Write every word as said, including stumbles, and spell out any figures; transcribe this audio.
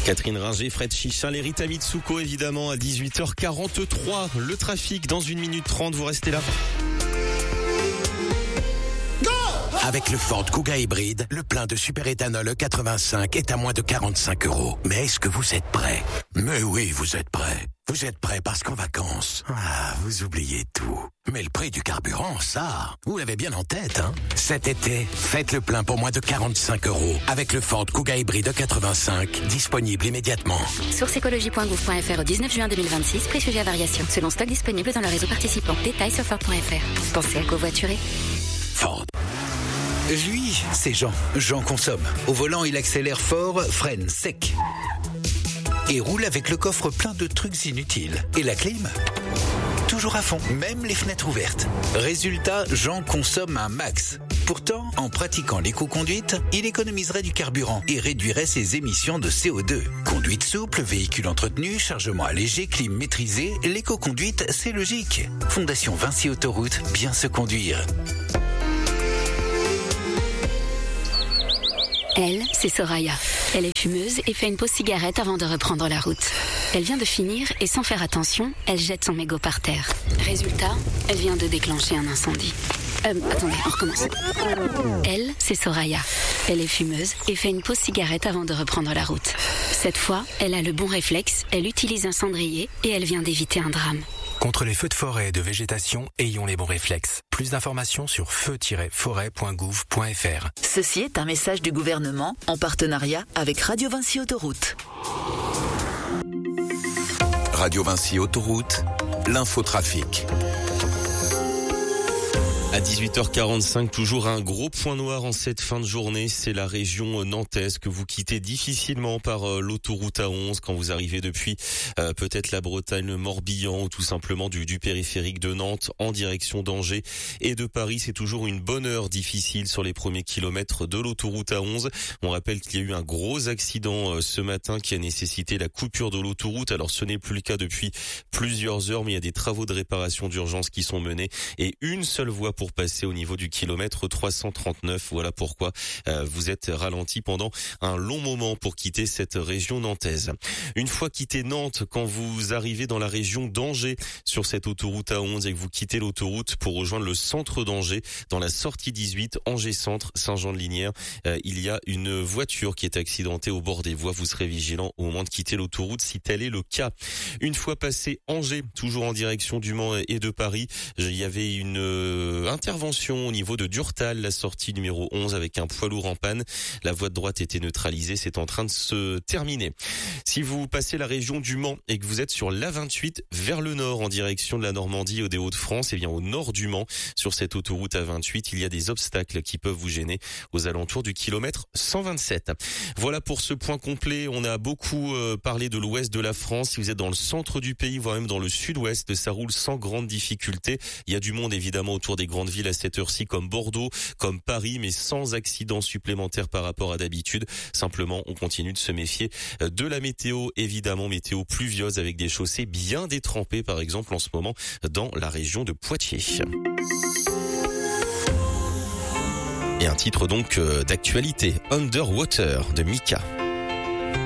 Catherine Ringer, Fred Chichin, les Rita Mitsuko évidemment à dix-huit heures quarante-trois. Le trafic dans une minute trente, vous restez là. Avec le Ford Kuga hybride, le plein de super-éthanol E quatre-vingt-cinq est à moins de quarante-cinq euros. Mais est-ce que vous êtes prêts? Mais oui, vous êtes prêts. Vous êtes prêts parce qu'en vacances, ah, vous oubliez tout. Mais le prix du carburant, ça, vous l'avez bien en tête, hein? Cet été, faites le plein pour moins de quarante-cinq euros avec le Ford Kuga hybride E quatre-vingt-cinq, disponible immédiatement. Source écologie point gouv point fr au dix-neuf juin deux mille vingt-six, prix sujet à variation. Selon stock disponible dans le réseau participant. Détails sur ford point fr. Pensez à covoiturer. Ford. Lui, c'est Jean. Jean consomme. Au volant, il accélère fort, freine sec. Et roule avec le coffre plein de trucs inutiles. Et la clim ? Toujours à fond, même les fenêtres ouvertes. Résultat, Jean consomme un max. Pourtant, en pratiquant l'éco-conduite, il économiserait du carburant et réduirait ses émissions de C O deux. Conduite souple, véhicule entretenu, chargement allégé, clim maîtrisé, l'éco-conduite, c'est logique. Fondation Vinci Autoroute, bien se conduire. Elle, c'est Soraya. Elle est fumeuse et fait une pause cigarette avant de reprendre la route. Elle vient de finir et sans faire attention, elle jette son mégot par terre. Résultat, elle vient de déclencher un incendie. Euh, attendez, on recommence. Elle, c'est Soraya. Elle est fumeuse et fait une pause cigarette avant de reprendre la route. Cette fois, elle a le bon réflexe, elle utilise un cendrier et elle vient d'éviter un drame. Contre les feux de forêt et de végétation, ayons les bons réflexes. Plus d'informations sur feu tiret forêt point gouv point fr. Ceci est un message du gouvernement en partenariat avec Radio Vinci Autoroute. Radio Vinci Autoroute, l'infotrafic. À dix-huit heures quarante-cinq, toujours un gros point noir en cette fin de journée, c'est la région nantaise que vous quittez difficilement par euh, l'autoroute A onze quand vous arrivez depuis euh, peut-être la Bretagne, le Morbihan ou tout simplement du, du périphérique de Nantes en direction d'Angers et de Paris. C'est toujours une bonne heure difficile sur les premiers kilomètres de l'autoroute A onze. On rappelle qu'il y a eu un gros accident euh, ce matin qui a nécessité la coupure de l'autoroute. Alors ce n'est plus le cas depuis plusieurs heures, mais il y a des travaux de réparation d'urgence qui sont menés et une seule voie pour passer au niveau du kilomètre trois cent trente-neuf. Voilà pourquoi euh, vous êtes ralenti pendant un long moment pour quitter cette région nantaise. Une fois quitté Nantes, quand vous arrivez dans la région d'Angers sur cette autoroute A onze et que vous quittez l'autoroute pour rejoindre le centre d'Angers, dans la sortie dix-huit, Angers Centre, Saint-Jean-de-Linière, euh, il y a une voiture qui est accidentée au bord des voies. Vous serez vigilant au moment de quitter l'autoroute si tel est le cas. Une fois passé Angers, toujours en direction du Mans et de Paris, il y avait une euh, intervention au niveau de Durtal, la sortie numéro onze avec un poids lourd en panne. La voie de droite était neutralisée, c'est en train de se terminer. Si vous passez la région du Mans et que vous êtes sur l'A vingt-huit vers le nord en direction de la Normandie ou des Hauts-de-France, et bien au nord du Mans, sur cette autoroute A vingt-huit, il y a des obstacles qui peuvent vous gêner aux alentours du kilomètre cent vingt-sept. Voilà pour ce point complet. On a beaucoup euh, parlé de l'ouest de la France. Si vous êtes dans le centre du pays, voire même dans le sud-ouest, ça roule sans grande difficulté. Il y a du monde évidemment autour des grandes villes à cette heure-ci, comme Bordeaux, comme Paris, mais sans accidents supplémentaires par rapport à d'habitude. Simplement, on continue de se méfier de la météo, évidemment, météo pluvieuse avec des chaussées bien détrempées, par exemple, en ce moment, dans la région de Poitiers. Et un titre donc d'actualité, Underwater de Mika.